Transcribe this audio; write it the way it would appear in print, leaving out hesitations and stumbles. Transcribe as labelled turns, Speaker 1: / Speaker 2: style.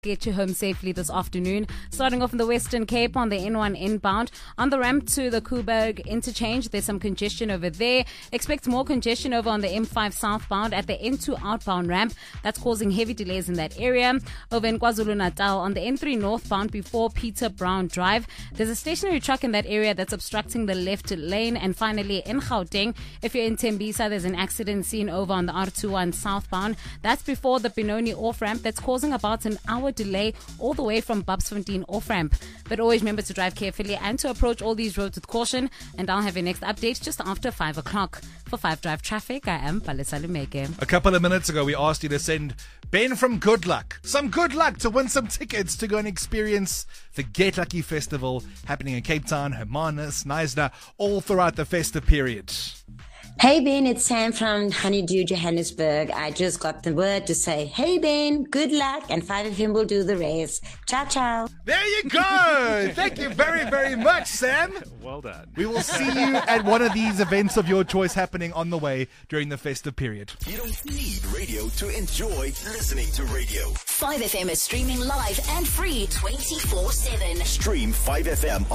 Speaker 1: Get you home safely this afternoon. Starting off in the Western Cape on the N1 inbound. On the ramp to the Koeberg interchange, there's some congestion over there. Expect more congestion over on the M5 southbound at the N2 outbound ramp. That's causing heavy delays in that area. Over in KwaZulu-Natal on the N3 northbound before Peter Brown Drive, there's a stationary truck in that area that's obstructing the left lane. And finally, in Gauteng, if you're in Tembisa, there's an accident scene over on the R21 southbound. That's before the Benoni off-ramp that's causing about an hour delay all the way from Babsfontein off-ramp. But always remember to drive carefully and to approach all these roads with caution. And I'll have your next update just after 5 o'clock. For 5 Drive Traffic, I am Palesa Lumeke.
Speaker 2: A couple of minutes ago, we asked you to send Ben from Good Luck some good luck to win some tickets to go and experience the Get Lucky Festival happening in Cape Town, Hermanus, Knysna, all throughout the festive period.
Speaker 3: Hey Ben, it's Sam from Honeydew, Johannesburg. I just got the word to say, hey Ben, good luck, and 5 of him will do the rest. Ciao, ciao.
Speaker 2: There you go. Thank you very, very much, Sam.
Speaker 4: Well done.
Speaker 2: We will see you at one of these events of your choice happening on the way during the festive period.
Speaker 5: You don't need radio to enjoy listening to radio.
Speaker 6: 5FM is streaming live and free 24/7.
Speaker 5: Stream 5FM